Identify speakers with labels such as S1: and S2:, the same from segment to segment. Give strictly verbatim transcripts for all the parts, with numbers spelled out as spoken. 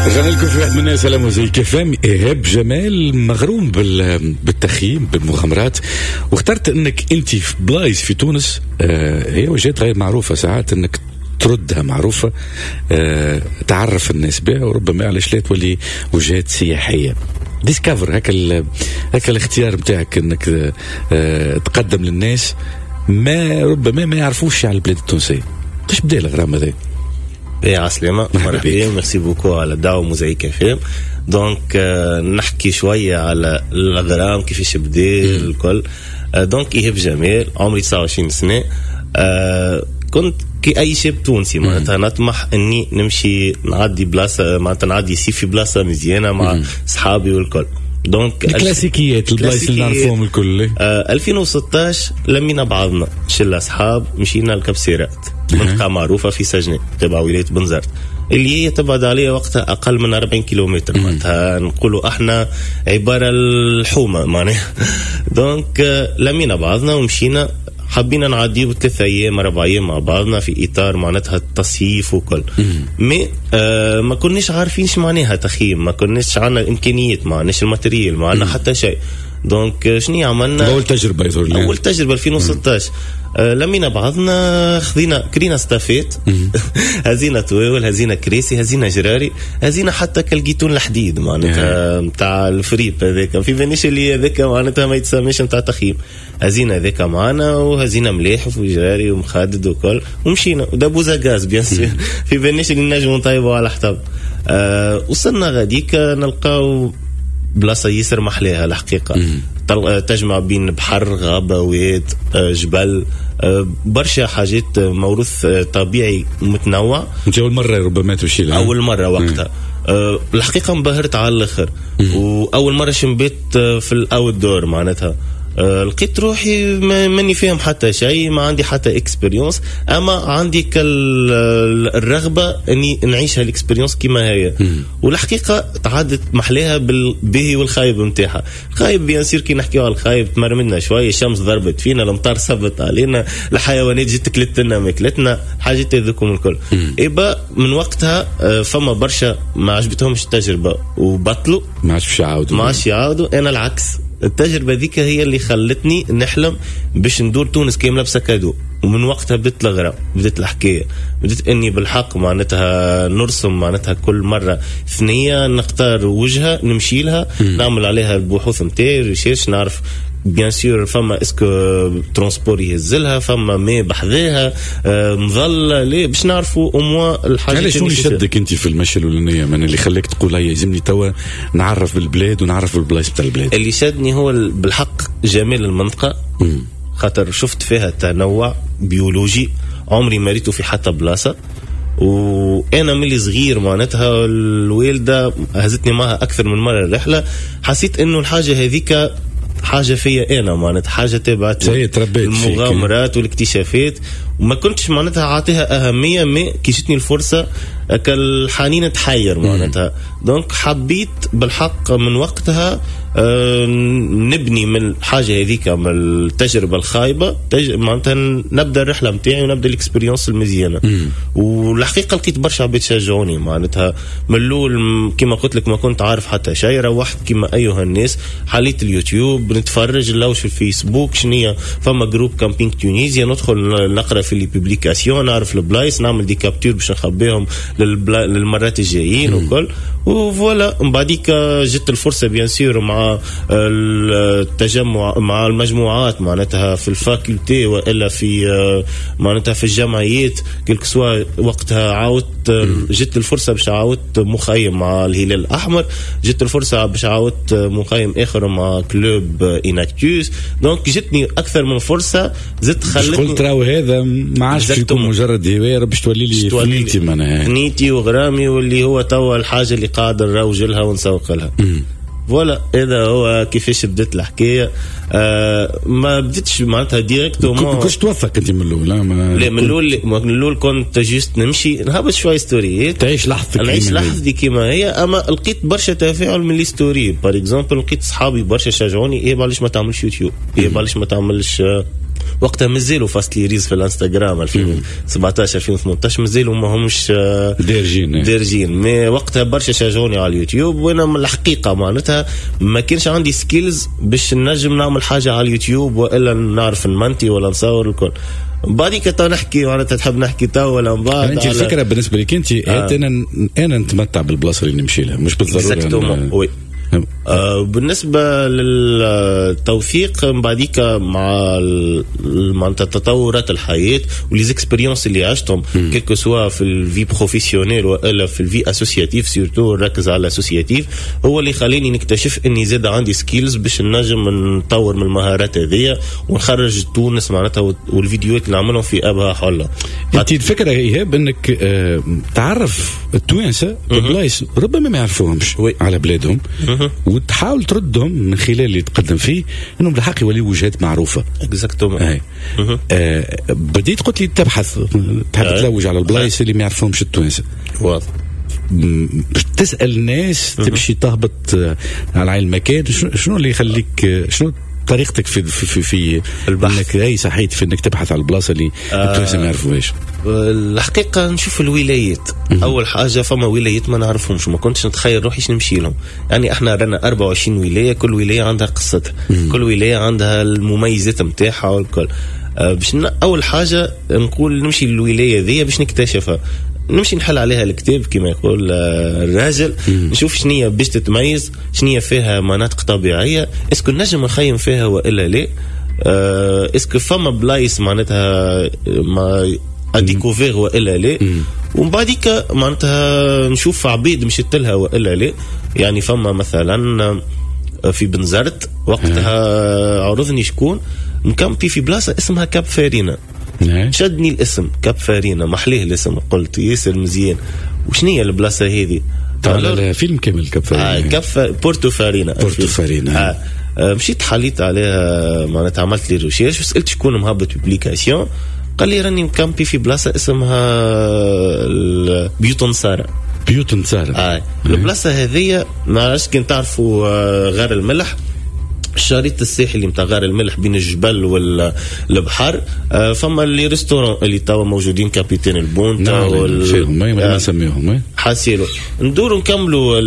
S1: رجعنا لكم في واحد من الناس على موزايك فام. إيهاب جمال مغروم بالتخييم بالمغامرات، واخترت انك انت في بلايص في تونس آه هي وجهات غير معروفة، ساعات انك تردها معروفة آه تعرف الناس بها، وربما علاش لا تولي وجهات سياحية. ديسكفر هكا هكا الاختيار متاعك انك آه تقدم للناس ما ربما ما يعرفوش على البلاد التونسية. كيفاش بدا الغرام هذا؟
S2: يا عسلامة، مرحبا، ميرسي بوكو على الدعوة موزايك فيلم. دونك آه نحكي شوية على الغرام كيفاش بدا الكل. آه دونك إيهاب جمال، عمري تسعة وعشرين سنة. آه كنت كي أي شاب تونسي معناتها نطمح إني نمشي نعدي بلاصة، معناتها نعدي سي في بلاصة مزيانة مع صحابي والكل. دونك
S1: الكلاسيكيات البلايص اللي نعرفوهم الكل.
S2: آه ألفين وستطاش لمينا بعضنا شلة أصحاب، مشينا الكبسيرات، منطقة معروفة في سجنة تبع ولاية بنزرت، اللي هي تبعد عليها وقتها أقل من أربعين كيلومتر، معناتها نقولوا احنا عبارة الحومة معناها. دونك آه لمينا بعضنا ومشينا، حبينا نعديو ثلاثة أيام أربع أيام مع بعضنا في إطار معناتها التصيف وكل. مي آه ما كناش عارفين شو معناها تخييم، ما كناش عنا الإمكانيات، ما عناش الماتريال، ما عنا حتى شيء. دونك شنو عملنا؟
S1: أول تجربة يظهر
S2: أول تجربة ألفين وستطاش. آه لمينا بعضنا، خذينا كرينا ستافيت، هزينا تويول، هزينا كريسي، هزينا جراري، هزينا حتى كالجيتون الحديد معناتها نتاع الفريب هذاك في فينيش اللي هذاك معناتها ما يتسميش نتاع تخييم. هزينا هذاك معانا، وهزينا ملاحف وجراري ومخادد وكل، ومشينا ودابوزا غاز بيان سي في فينيش اللي نجموا نطيبوا على حطب. آه وصلنا غاديك نلقاو بلاصة يسر محليها الحقيقة، تجمع بين بحر، غابة، واد، جبل، برشا حاجات، موروث طبيعي متنوع.
S1: انت أول مرة ربما تمشي لها؟
S2: أول مرة وقتها. أه الحقيقة انبهرت على الآخر، وأول مرة شمبيت في الأوت دور معناتها. أه لقيت روحي ماني فاهم حتى شيء، ما عندي حتى اكسبيريونس، اما عندي الرغبه اني نعيش هالاكسبيريونس كما هي. والحقيقه تعدت محلاها بالباهي والخايب نتاعها. الخايب بيان سير كي نحكيو على الخايب تمرمدنا شويه، الشمس ضربت فينا، الامطار صبت علينا، الحيوانات جت كلتنا ماكلتنا، حاجات هذوكم الكل. إيبا من وقتها فما برشا ما عجبتهمش التجربه وبطلوا،
S1: ما عادش يعاودوا
S2: ما عادش يعاودوا. انا العكس، التجربة ذيك هي اللي خلتني نحلم باش ندور تونس كاملة بسكادو. ومن وقتها بدت الغرام، بدت الحكاية، بدت اني بالحق معناتها نرسم معناتها كل مرة ثنية، نختار وجهة نمشي لها، نعمل عليها البحوث متاعي، ريشيرش، نعرف بيان سور فما اسكو ترونسبور يهزلها، فما ما بحذاها، آه مظلة ليه، باش نعرفوا اموا الحاجة.
S1: علاش شنو يشدك انت في المشي الاولانية، من اللي خليك تقول هيا يلزمني توا نعرف بالبلاد ونعرف بالبلايص بتاع البلاد؟
S2: اللي شدني هو بالحق جمال المنطقة، م. خاطر شفت فيها تنوع بيولوجي عمري ما ريته في حتى بلاصة. وانا ملي صغير معناتها الوالده هزتني معها اكثر من مره الرحله، حسيت انه الحاجه هذيك حاجه فيا انا معناتها، حاجه تبعت المغامرات والاكتشافات، وما كنتش معناتها عاطيها اهميه. ما كيشتني الفرصه كالحنين تحير معناتها. دونك حبيت بالحق من وقتها أه نبني من الحاجه هذيك، من التجربه الخايبه تج... معناتها نبدا الرحله نتاعي ونبدا الاكسبيريونس المزيانه. والحقيقه لقيت برشا عباد شجعوني معناتها من الاول، كما قلت لك ما كنت عارف حتى شيء، روحت كما ايها الناس، حليت اليوتيوب نتفرج، نلوش في الفيسبوك شنية فما جروب كامبينج تونيزيا، ندخل نقرا في لي بوبليكاسيون، نعرف البلايص، نعمل دي كابتور باش نخبيهم للبلا... للمرات الجايين وكل. وفوالا من بعديك جت الفرصه بيان سور مع التجمع مع المجموعات معناتها في الفاكولتي والا في معناتها في الجمعيات كلك سوا. وقتها عاودت جت الفرصه باش عاودت مخيم مع الهلال الاحمر، جت الفرصه باش عاودت مخيم اخر مع كلوب إناكتوس. دونك جتني اكثر من فرصه، زدت خلتني
S1: قلت راهو هذا ما عادش يكون مجرد هوايه، باش تولي لي فنيتي معناها
S2: فنيتي وغرامي، واللي هو توا الحاجه اللي قاعد نروج لها ونسوق لها. فوالا هذا هو كيفاش بدت الحكايه. آه ما بديتش معناتها ديريكت.
S1: ما كنتش توفق انت من الاول؟
S2: لا من الاول، من الاول كنت جيست نمشي نهبط شويه ستوريات،
S1: تعيش لحظتك،
S2: نعيش لحظتي كما هي. اما لقيت برشا تفاعل من لي ستوري، بار اكزومبل لقيت صحابي برشا شجعوني، ايه علاش ما تعملش يوتيوب، ايه علاش ما تعملش وقتها مازالوا فاست لي ريز في الانستغرام ألفين وسبعطاش ألفين وثمنطاش مازالوا ما همش
S1: دارجين
S2: دارجين مي وقتها برشا شجعوني على اليوتيوب. وانا من الحقيقه معناتها ما كانش عندي سكيلز باش نجم نعمل حاجه على اليوتيوب والا نعرف نمنتي ولا نصور الكل. بعديك تو نحكي معناتها تحب نحكي تو ولا من بعد.
S1: انت الفكره بالنسبه لك انت آه. انا انا نتمتع بالبلاصه اللي نمشي لها مش بالضروره
S2: وي. آه بالنسبة للتوثيق بعديك مع معناتها تطورات الحياة وليزاكسبيريونس اللي عشتهم كيكو سوا في الفي بروفيسيونيل ولا في الفي اسوسياتيف سيرتو نركز على الاسوسياتيف هو اللي خليني نكتشف اني زاد عندي سكيلز باش نجم نطور من المهارات هذيا ونخرج تونس معناتها والفيديوهات اللي نعملهم في ابها حله.
S1: انت الفكرة ايهاب انك آه تعرف التوانسة ببلايص ربما ما يعرفوهمش على بلادهم وتحاول تردهم من خلال اللي تقدم فيه انهم بالحق يوليوا وجهات معروفه.
S2: اكزاكتومون.
S1: آه بديت قلت لي تبحث تحب تلوج على البلايص اللي ما يعرفهمش التوانسه.
S2: واضح.
S1: تسال الناس تمشي تهبط على عين المكان شنو اللي يخليك شنو طريقتك في في في, في
S2: البحث؟
S1: انك اي صحيت في انك تبحث على البلاصه اللي التوانسه ما يعرفوهاش.
S2: الحقيقه نشوف الولايات. اول حاجه فما ولايات ما نعرفهمش وما كنتش نتخيل روحي نمشي لهم. يعني احنا رانا أربعة وعشرين ولايه كل ولايه عندها قصتها كل ولايه عندها المميزات نتاعها والكل. أه باش اول حاجه نقول نمشي للولايه ذي باش نكتشفها نمشي نحل عليها الكتاب كما يقول الراجل نشوف شنية باش تتميز شنية فيها مناطق طبيعية اسكو نجم نخيم فيها وإلا لا أه اسكو فما بلايص معناتها ما اديكوفير وإلا لا ومن بعديك معناتها نشوف عبيد مشيت لها وإلا لا. يعني فما مثلا في بنزرت وقتها عرضني شكون مكمبي في بلاصة اسمها كاب فارينا. شدني الاسم كاب فارينا محليه الاسم قلت ياسر مزيان وشنية البلاصة هذه
S1: طالع فيلم كامل كاب فارينا.
S2: آه كاب بورتو فارينا
S1: بورتو فارينا.
S2: آه. آه مشيت حليت عليها معناتها عملت لي ريشيرش وسألت شكون مهبط بابليكاسيون قال لي راني مكمبي في بلاصة اسمها بيوت نصارى.
S1: بيوت نصارى.
S2: آه. البلاصة هذه ما عرفتش كنت تعرفوا آه غار الملح الشريط الساحلي متاع غار الملح بين الجبل والبحر. آه فما اللي ريستوران اللي توا موجودين كابيتان البونتا
S1: نعم
S2: وال
S1: ما نسميهم
S2: حاسيلو ندوروا نكملوا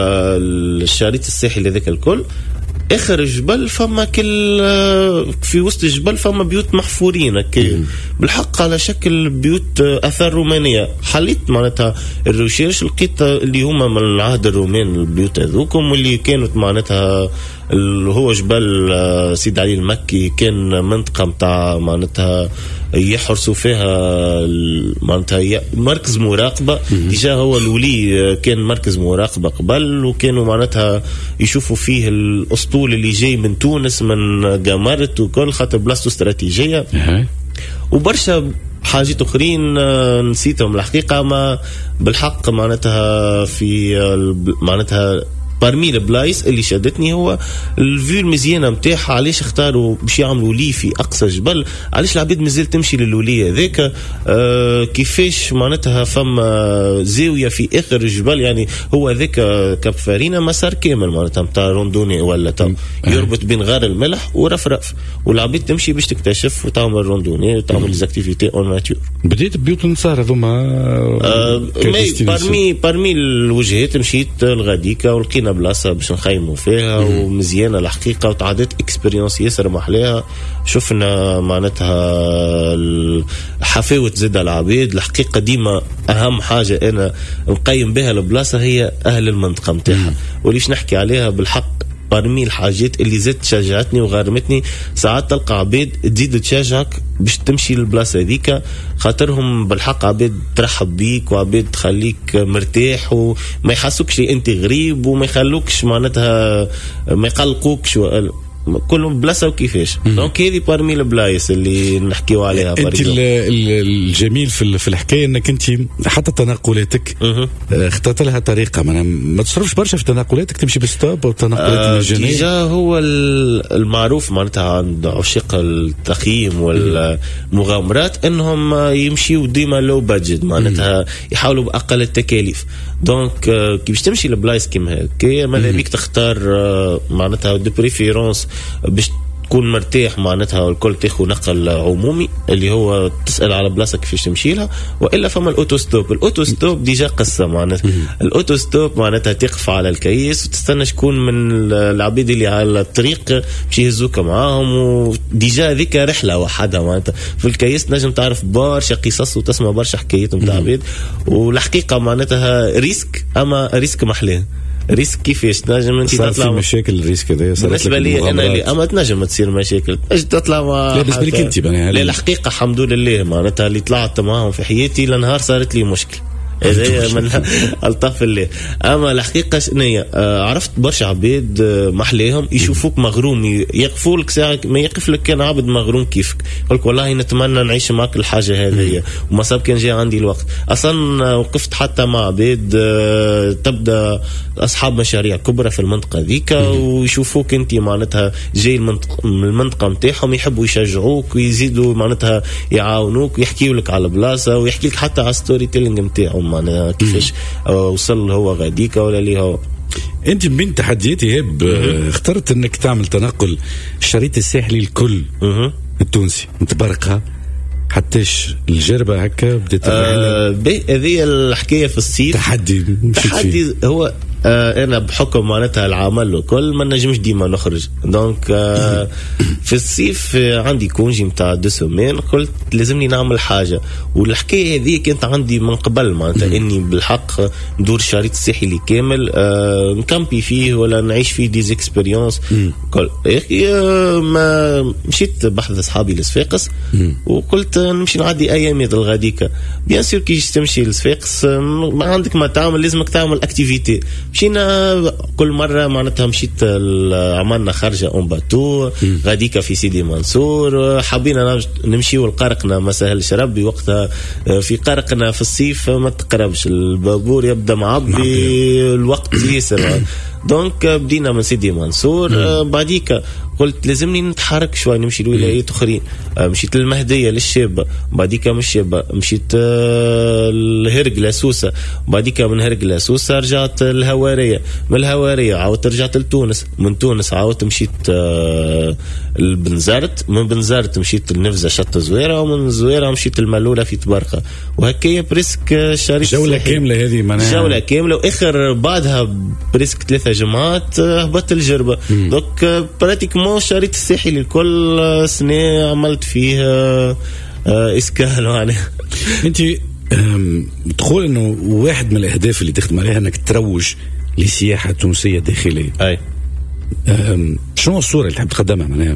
S2: الشريط الساحلي هذاك الكل. اخر الجبل فما كل في وسط الجبل فما بيوت محفورين بالحق على شكل بيوت اثار رومانيه. حليت معناتها الريشيرش لقيت اللي هما من العهد الرومان البيوت هذوكم واللي كانت معناتها اللي هو جبل سيد علي المكي كان منطقه متاع معناتها يحرسوا فيها معناتها مركز مراقبه. ديجا هو الولي كان مركز مراقبه قبل وكانوا معناتها يشوفوا فيه الاسطول اللي جاي من تونس من قمرت وكل خاطر بلاصته استراتيجيه وبرشا حاجات اخرين نسيتهم الحقيقه. ما بالحق معناتها في معناتها برمي البلايص اللي شدتني هو الفيو المزيانه نتاعها. علاش اختاروا باش يعملوا لي في اقصى جبل؟ علاش العباد مازال تمشي للوليه هذاك؟ آه كيفاش معناتها فما زاويه في اخر الجبل. يعني هو هذاك كاب فارينا مسار كامل معناتها نتاع روندوني ولا تاع يربط بين غار الملح ورفرف والعباد تمشي باش تكتشف وتعمل روندوني وتعمل ليزاكتيفيتي اون ناتور.
S1: بديت بيوت النصارى هذوما
S2: آه برمي برمي الوجهات مشيت الغاديكا ولقينا بلاصه باش نخيموا فيها ومزيانه الحقيقه وتعديت اكسبيريونس ياسر محلاها. شفنا معناتها حفاوه زاد العبيد الحقيقه. ديما اهم حاجه انا نقيم بها البلاصه هي اهل المنطقه نتاعها وليش نحكي عليها بالحق برمي الحاجات اللي زدت شجعتني وغرمتني. ساعات تلقى عبيد تزيد تشجعك باش تمشي للبلاصه هذيك خاطرهم بالحق عبيد ترحب بيك وعبيد تخليك مرتاح وما يحسوكش انت غريب وما يخلوكش معناتها ما يقلقوكش كلهم بلاصه وكيفاش. دونك هذه بارمي البلايص اللي نحكيو عليها.
S1: انت الجميل في في الحكايه انك انت حتى تنقلاتك اخترت لها طريقه ما, ما تصرفش برشا في تنقلاتك تمشي بالستوب والتنقلات المجانيه.
S2: ديجا هو المعروف معناتها عند عشاق التخييم والمغامرات انهم يمشيوا ديما لو بادجت معناتها يحاولوا باقل التكاليف. دونك كي باش تمشي لبلايص كيما هكا ماذا بيك تختار معناتها دو بريفيرونس باش تكون مرتاح معناتها والكل تاخذ نقل عمومي اللي هو تسأل على بلاصة كيفاش تمشي لها. وإلا فما الأوتوستوب. الأوتوستوب ديجا قصة معناتها. الأوتوستوب معناتها تقف على الكيس وتستنى شكون من العبيد اللي على الطريق باش يهزوك معاهم، وديجا ذيك رحلة وحدها معناتها. في الكيس نجم تعرف برشا قصص وتسمع برشا حكايات نتاع عبيد، والحقيقة معناتها ريسك، أما ريسك محلاه. ريسك كيفاش تنجم انت تطلع
S1: في مشاكل الريسك هذا
S2: بالنسبه لي انا اللي اما تنجم تصير مشاكل اش تطلع مع
S1: لا بالنسبه لك انت بني
S2: لا الحقيقه الحمد لله معناتها اللي طلعت معاهم في حياتي لنهار صارت لي مشكله هذا من الطف اللي. اما الحقيقه شنية آه عرفت برشا عبيد آه محليهم يشوفوك مغروم يقفوا لك ساعه ما يقف لك كان عبد مغروم كيفك يقولك والله نتمنى نعيش معك الحاجه هذه وما صاب كان جاي عندي الوقت. اصلا وقفت حتى مع عبيد آه تبدا اصحاب مشاريع كبرى في المنطقه ذيك ويشوفوك انت معناتها جاي المنطقه من المنطقه نتاعهم يحبوا يشجعوك ويزيدوا معناتها يعاونوك ويحكيوا لك على بلاصه ويحكي لك حتى على ستوري تيلينج نتاعهم معناها كيفاش وصل هو غاديكا ولا لي هو.
S1: انت من تحدياتي هب اخترت انك تعمل تنقل الشريط الساحلي الكل التونسي متبرقها حتىش الجربة هكا بدأت
S2: آه هذه الحكاية في الصيف
S1: تحدي
S2: تحدي هو آه أنا بحكم معناتها العمل وكل ما نجمش ديما نخرج دونك آه في الصيف آه عندي كونجي متاع دو سومين قلت لازمني نعمل حاجة والحكاية هذه كانت عندي من قبل معناتها إني بالحق ندور الشريط الساحلي كامل آه نكمبي فيه ولا نعيش فيه ديز اكسبيريونس قل آه ما مشيت بحث أصحابي لصفاقس وقلت نمشي نعدي أيامي الغاديكا بيان سور كي تمشي لصفاقس ما عندك ما تعمل لازمك تعمل اكتيفيتي. مشينا كل مرة معناتها مشيت عملنا خرجة اون باتو غاديكا في سيدي منصور حبينا نمشي والقرقنا ما سهلش ربي وقتها في قرقنا في الصيف ما تقربش البابور يبدأ معبي الوقت يسر دونك بدينا من سيدي منصور بعديك قلت لازمني نتحرك شوي نمشي لولايات اخرين مشيت للمهديه للشابه بعديك من الشابه مشيت الهرق لسوسه بعديك من هرق لسوسه رجعت الهواريه من الهواريه عاودت رجعت لتونس من تونس عاودت مشيت البنزرت من بنزرت مشيت لنفزه شط زويره ومن زويره مشيت الملوله في تبرقه وهكايا بريسك شريط
S1: جوله كامله هذه معناها
S2: جوله كامله واخر بعدها بريسك ثلاثه جمعات هبطت الجربه دونك براتيكمون الشريط الساحلي الكل سنة عملت فيه إسكال يعني.
S1: أنت تقول إنه واحد من الأهداف اللي تخدم عليها إنك تروج لسياحة تونسية داخلية.
S2: أي.
S1: شنو الصورة اللي تحب تقدمها معناها؟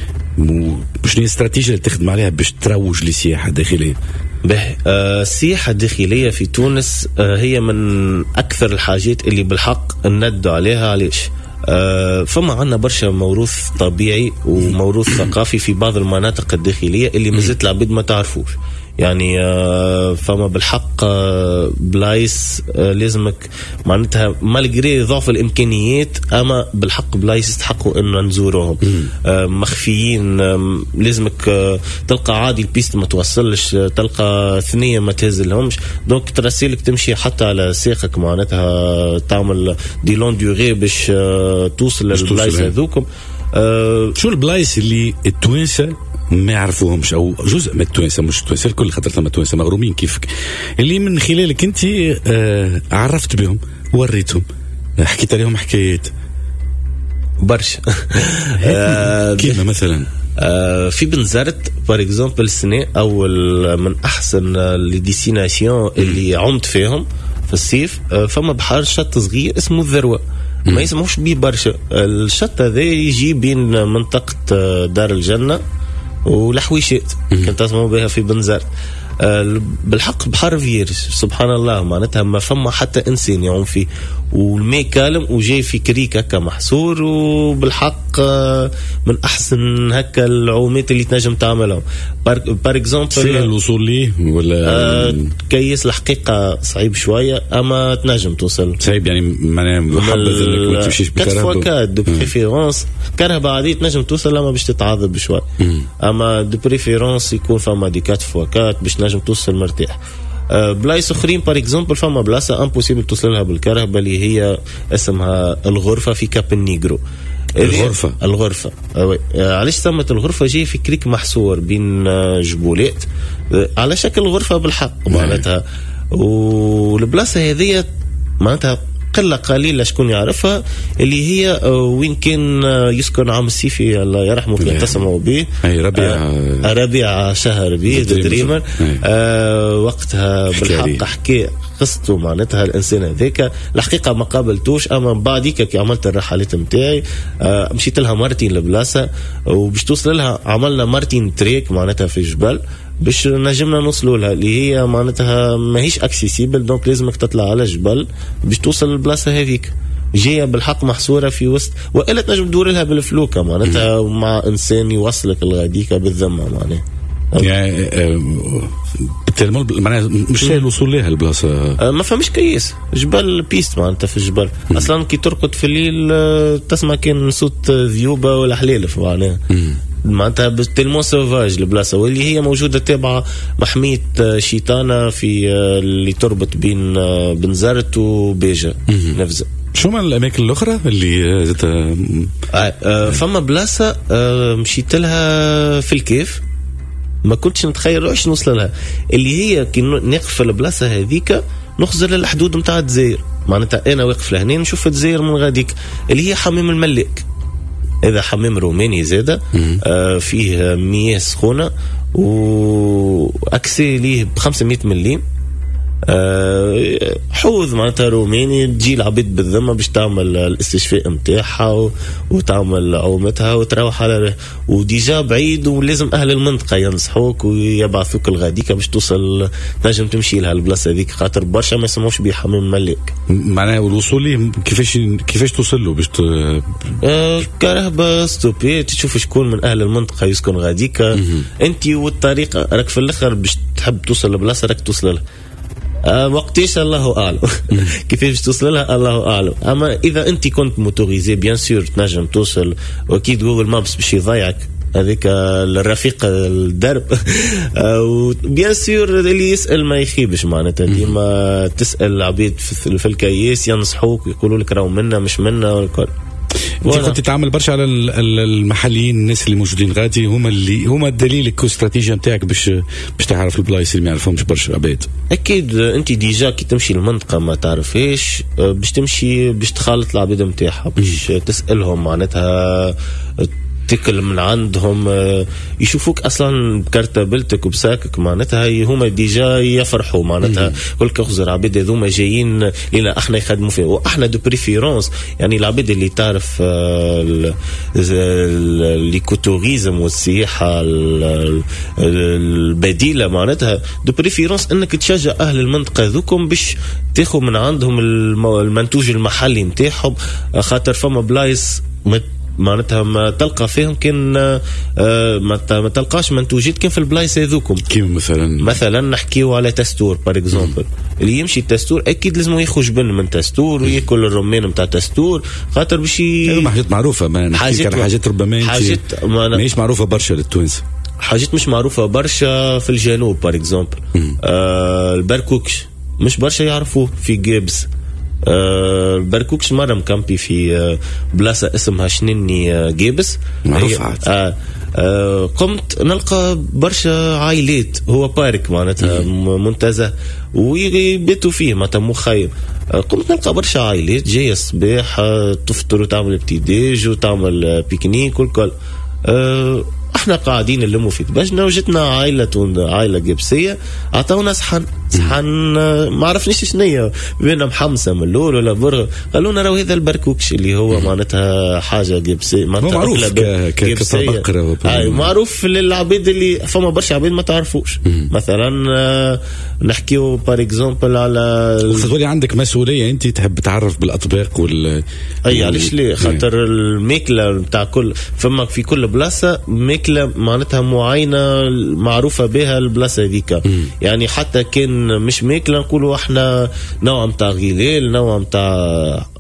S1: وشنو الاستراتيجية اللي تخدم عليها باش تروج لسياحة داخلية؟
S2: به آه السياحة الداخلية في تونس آه هي من أكثر الحاجات اللي بالحق ندوا عليها. علاش؟ آه فما عنا برشا موروث طبيعي وموروث ثقافي في بعض المناطق الداخلية اللي مازالت العبيد ما تعرفوش. يعني آه فما بالحق آه بلايس آه لازمك معناتها مالغري ضعف الامكانيات اما بالحق بلايس يستحقوا ان نزورهم آه مخفيين آه لازمك آه تلقى عادي البيست ما توصلش آه تلقى ثنيه ما تهزلهمش دونك ترسلك تمشي حتى على ساقك معناتها تعمل دي لون ديوغي باش آه توصل للبلايس هذوكم.
S1: آه شو البلايس اللي التوانسه ما يعرفوهمش او جزء من التوانسه مش التوانسه الكل خاطر ثم توانسه مغرومين كيفك اللي من خلالك انت آه عرفت بهم وريتهم حكيت عليهم حكايات
S2: برشا
S1: كيما مثلا
S2: آه في بنزرت بار اكزومبل السنه اول من احسن لي ديستيناسيون اللي عمت فيهم في الصيف آه فما بحر شط صغير اسمه الذروه ما يسموش بيه برشا. الشط هذا يجي بين منطقه دار الجنه والحويشات كنت اسمع بها في بنزرت أه بالحق بحر فيرج سبحان الله معناتها ما فما حتى انسان يعوم فيه والماء كالم وجاي في كريك هكا محصور وبالحق أه من احسن هكا العومات اللي تنجم تعملها بار اكزومبل
S1: سهل الوصول ليه ولا
S2: أه كيس الحقيقه صعيب شويه اما تنجم توصل
S1: صعيب يعني معناها محبذ انك ما تمشيش
S2: بكهرباء كات دو بريفيرونس كهرباء عادي تنجم توصل لما باش تتعذب شوي اما دو بريفيرونس يكون فما دي كات فوكات باش نجم توصل مرتاح. أه بلايص اخرين بار اكزومبل فما بلاصه امبوسيبل توصل لها بالكهرباء اللي هي اسمها الغرفه في كاب النيجرو
S1: الغرفة
S2: الغرفة علاش سمت الغرفة؟ جاي في كريك محصور بين جبولات على شكل غرفة بالحق معناتها. والبلاصة هذه معناتها قلة قليلة شكون يعرفها، اللي هي وين كان يسكن عام السيفي الله يرحمه في تسمعوا به،
S1: أي ربيع
S2: آه ربيع شهر به دريمر. آه وقتها بالحق حكي قصته معناتها الإنسان هذاك. الحقيقة ما قابلتوش، أما بعديك كي عملت الرحلات متاعي آه مشيت لها مرتين لبلاصة، وباش توصل لها عملنا مرتين تريك معناتها في الجبل باش نجمنا نوصلوا لها، اللي هي معناتها ماهيش اكسيسيبل، دونك لازمك تطلع على الجبل باش توصل للبلاصه هذيك. جايه بالحق محصوره في وسط، والا تنجم تدور لها بالفلوكه معناتها مع انسان يوصلك لغاديك بالذمه معناها.
S1: يعني بالتالي معناها مش سهل الوصول لها البلاصه.
S2: ما فهمش كيس جبل بيست معناتها في الجبل. اصلا كي ترقد في الليل تسمع كان صوت ذيوبه ولا حلالف معناها معناتها تلمو سوفاج البلاصه، واللي هي موجوده تابعه محميه شيطانه في اللي تربط بين بنزرت وبيجا نفزه.
S1: شو من الاماكن الاخرى اللي زت...
S2: آه آه فما بلاصه آه مشيت لها في الكيف ما كنتش نتخيل واش نوصل لها، اللي هي كي نقف في البلاصه هذيك نخزر للحدود نتاع الجزائر معناتها. انا واقف لهنا نشوف الجزائر من غاديك، اللي هي حمام الملاك. هذا حمام روماني زاده آه فيه مياه سخونه واكسي ليه ب خمسمية مليم. أه حوض معناتها روماني، تجي العبيد بالذمه باش تعمل الاستشفاء نتاعها وتعمل عومتها وتروح على، وديجا بعيد ولازم اهل المنطقه ينصحوك ويبعثوك الغاديكه باش توصل تنجم تمشي لها البلاصه هذيك، خاطر برشا ما يسموش به حمام ملاك.
S1: معناها الوصول ليه كيفاش كيفاش توصل له باش ت...
S2: أه كرهبه ستوبي تشوف شكون من اهل المنطقه يسكن غاديكه انت، والطريقه راك في الاخر باش تحب توصل لبلاصه راك توصل لها. أه وقتيش الله أعلم كيفاش توصل لها الله أعلم. أما إذا أنت كنت موتوريزي بيان سور تنجم توصل، وأكيد جوجل مابس باش يضيعك هذيك الرفيق الدرب وبيان سور اللي يسأل ما يخيبش معناتها، ديما تسأل عبيد في الكياس ينصحوك يقولوا لك راهو منا مش منا والكل.
S1: انت كنت تتعامل برشا على المحليين، الناس اللي موجودين غادي هما اللي هما الدليل والاستراتيجيه نتاعك باش باش تعرف البلايص اللي ما يعرفهمش برشا عباد.
S2: اكيد انت ديجا كي تمشي لمنطقه ما تعرفهاش باش تمشي باش تخالط العباد نتاعها باش تسالهم معناتها تاكل من عندهم، يشوفوك اصلا بكرتبلتك وبساكك معناتها هما ديجا يفرحوا معناتها كل كخزر عباد هذوما جايين لنا احنا يخدموا فيه، واحنا دو بريفيرونس يعني العباد اللي تعرف ليكوتوريزم والسياحه البديله معناتها دو بريفيرونس انك تشجع اهل المنطقه ذوكم باش تاخذ من عندهم المنتوج المحلي نتاعهم، خاطر فما بلايص معناتها ما تلقى فيهم كان آه ما تلقاش منتوجات كان في البلايص هذوكم.
S1: كيف مثلا
S2: مثلا نحكيو على تستور بار اكزومبل، اللي يمشي تستور اكيد لازم ياخذ جبن من تستور وياكل الرمان نتاع تستور، خاطر باش
S1: ي... حاجات معروفه ما نحكي على حاجات ربما
S2: حاجات ما
S1: ماهيش معروفه برشا للتوانسه،
S2: حاجات مش معروفه برشا في الجنوب بار اكزومبل. آه البركوكش مش برشا يعرفوه في جيبس. أه بركوكش مرة مكامبي في أه بلاصة اسمها شنيني أه جيبس
S1: معروف.
S2: أه أه قمت نلقى برشا عائلات، هو بارك معناتها منتزه ويبيتوا فيه معناتها مخيم. أه قمت نلقى برشا عائلات جاية الصباح أه تفطر وتعمل ابتداج وتعمل أه بيكنيك والكل. أه احنا قاعدين نلموا في دبجنا وجتنا عائلة عائلة جبسية عطاونا صحن صحن ما عرفنيش شنية بينا محمسة من اللول ولا برغ، قالونا راهو هذا البركوكش اللي هو معناتها حاجة جبسية
S1: معناتها معروف
S2: كبقرة هاي معروف للعبيد اللي فما برشا عبيد ما تعرفوش. مثلا نحكيو بار اكزومبل على
S1: تقولي عندك مسؤولية انت تحب تعرف بالاطباق وال
S2: اي علاش ليه، خاطر الماكلة بتاع كل فما في كل بلاصة ماكلة معناتها معينة معروفة بها البلاصة هذيك، يعني حتى كان مش ماكلة نقولوا احنا نوع متاع غلال نوع متاع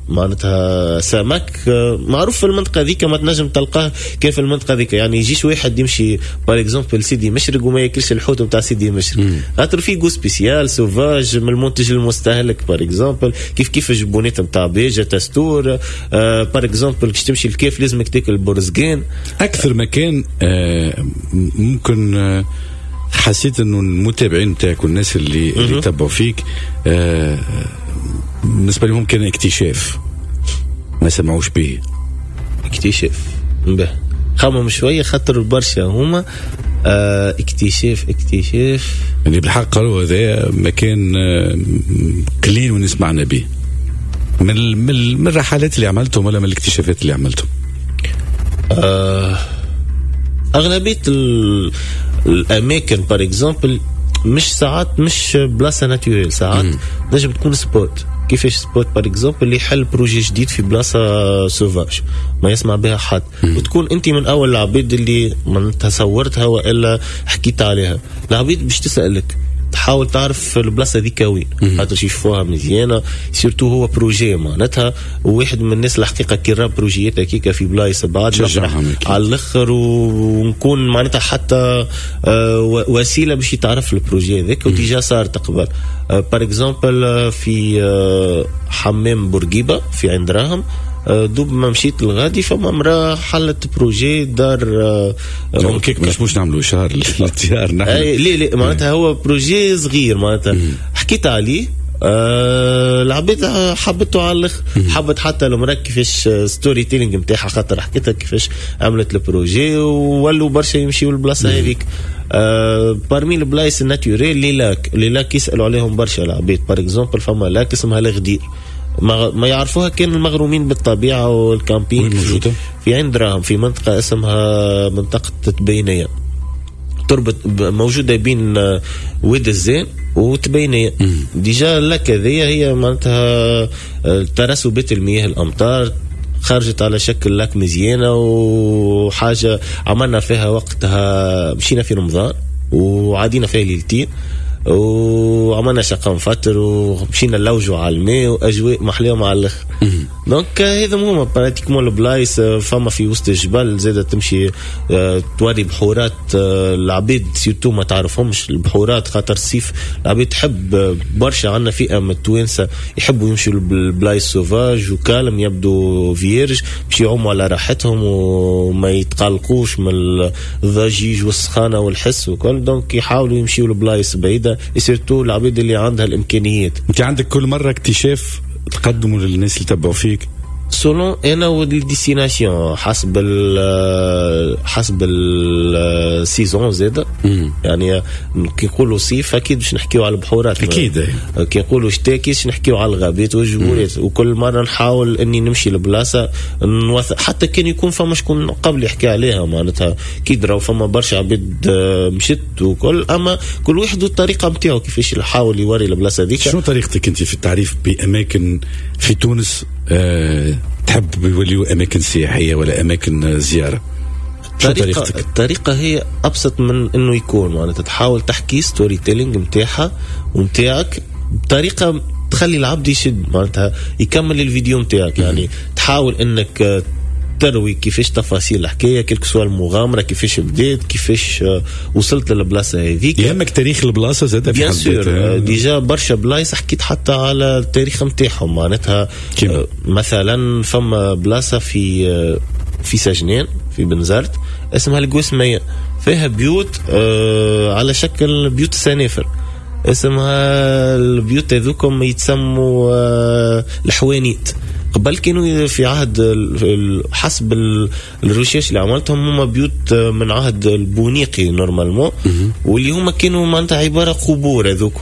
S2: معناتها سمك معروف في المنطقه ذيك ما تنجم تلقاه كيف في المنطقه ذيك. يعني يجيش واحد يمشي بار اكزومبل سيدي مشرق وما ياكلش الحوت بتاع سيدي مشرق، خاطر في جو سبيسيال سوفاج من المنتج المستهلك بار اكزومبل كيف كيف الجبونات نتاع بيجا تستور آه بار اكزومبل كيش تمشي الكيف لازمك تاكل البرزقان.
S1: اكثر مكان آه ممكن آه حسيت انه المتابعين نتاعك والناس اللي اللي يتبعوا فيك آه بالنسبه لهم كان اكتشاف ما سمعوش به؟
S2: اكتشاف به خمم شويه خاطر برشا هما آه اكتشاف اكتشاف
S1: يعني بالحق قالوا هذا مكان آه قليل ونسمعنا به من من الرحلات اللي عملتهم ولا من الاكتشافات اللي عملتهم؟
S2: آه اغلبيه الاماكن بار اكزومبل مش ساعات مش بلاصه ناتوريل، ساعات نجم تكون سبوت. كيفاش سبوت بار اكزومبل اللي يحل بروجي جديد في بلاصه سوفاج ما يسمع بها حد، وتكون انت من اول العبيد اللي من تصورتها والا حكيت عليها. العبيد باش تسالك تحاول تعرف البلاصه ذيك وين خاطر يشوفوها مزيانه، سيرتو هو بروجي معناتها. وواحد من الناس الحقيقه كي راه بروجيات هكيكا في بلايص بعد نفرح على الاخر ونكون معناتها حتى آه وسيله باش يتعرف البروجي هذاك وديجا صار تقبل. آه بار اكزومبل في آه حمام بورقيبه في عند راهم دوب ما مشيت الغادي فما مرا حلت بروجي دار
S1: ام كيك مش مش نعملوا اشهار للديار نحن
S2: ليه ليه معناتها هو بروجي صغير معناتها حكيت عليه آه العبيد حبته على الاخر، حبت حتى المراه كيفاش ستوري تيلينج نتاعها خاطر حكيتها كيفاش عملت البروجي وولوا برشا يمشيوا البلاصه هذيك. آه بارمي البلايص الناتوريل لي لاك لي لاك يسالوا عليهم برشا العبيد. بار اكزومبل فما لاك اسمها الغدير ما, ما يعرفوها كان المغرومين بالطبيعه والكامبينج في, في عند راهم في منطقه اسمها منطقه تبينيه تربط موجوده بين واد الزين وتبينيه. ديجا لك هذه هي معناتها ترسبت المياه الامطار خرجت على شكل لك مزيانه وحاجه عملنا فيها وقتها مشينا في رمضان وعادينا فيها ليلتين وعملنا شقة مفتر ومشينا نلوجوا على الماء واجواء محليه مع الاخر. دونك هذا هما براتيكمون البلايص فما في وسط الجبل زاده تمشي توري بحورات العبيد سيرتو ما تعرفهمش البحورات خاطر الصيف العبيد تحب برشا. عندنا فئه من التوانسه يحبوا يمشوا للبلايص سوفاج وكالم يبدو فيرج باش يعوموا على راحتهم وما يتقلقوش من الضجيج والسخانه والحس وكل. دونك يحاولوا يمشيوا لبلايص بعيده يسيرتو العبيد اللي عندها الامكانيات.
S1: انت عندك كل مره اكتشاف تقدموا للناس اللي تبعوا فيك
S2: سولون انا والديستيناسيون حسب ال حسب السيزون زاده. يعني كي نقولوا صيف اكيد باش نحكيو على البحورات
S1: اكيد،
S2: كي نقولوا شتاء كيش نحكيو على الغابات والجبورات. وكل مره نحاول اني نمشي لبلاصه نوثق حتى كان يكون فما شكون قبل يحكي عليها معناتها كي دراو فما برشا عبيد مشت وكل، اما كل واحد والطريقه نتاعو كيفاش يحاول يوري البلاصه هذيك.
S1: شنو طريقتك انت في التعريف باماكن في تونس أه تحب يوليوا أماكن سياحية ولا أماكن زيارة؟
S2: الطريقة, الطريقة هي أبسط من إنه يكون معناتها تحاول تحكي ستوري تيلينج متاعها ومتاعك بطريقة تخلي العبد يشد معناتها يكمل الفيديو متاعك. يعني تحاول إنك تروي كيفاش تفاصيل الحكايه كيف سوا المغامره كيفاش بدات كيفاش وصلت للبلاصه هذيك.
S1: يهمك تاريخ البلاصه زاد في
S2: حد ديجا برشا بلايص حكيت حتى على التاريخ نتاعهم معناتها كيما. مثلا فما بلاصه في في سجنان في بنزرت اسمها القوسميه فيها بيوت على شكل بيوت السنافر اسمها البيوت هذوكم يتسموا الحوانيت. قبل كانوا في عهد حسب الريشيرش اللي عملتهم هما بيوت من عهد البونيقي نورمالمون واللي هما كانوا معناتها عباره قبور هذوك.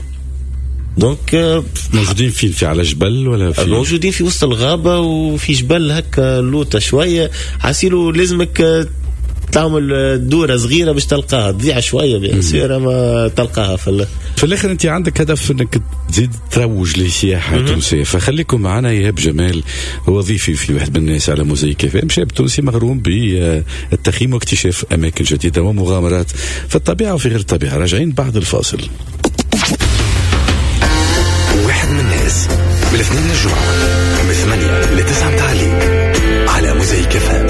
S2: دونك
S1: موجودين فين في على جبل ولا في
S2: موجودين في وسط الغابه وفي جبل هكا لوطه شويه حاسيلو لازمك تعمل دورة صغيرة باش تلقاها تضيع شوية بيصير ما تلقاها في
S1: في الآخر. أنت عندك هدف أنك تزيد تروج للسياحة التونسية، فخليكم معنا. إيهاب جمال هو ضيفي في واحد من الناس على موزايك اف ام، شاب تونسي مغروم بالتخييم واكتشاف أماكن جديدة ومغامرات في الطبيعة وفي غير الطبيعة. راجعين بعد الفاصل.
S3: واحد من الناس من الاثنين للجمعة من ثمانية لتسعة متاع الليل على موزايك اف ام.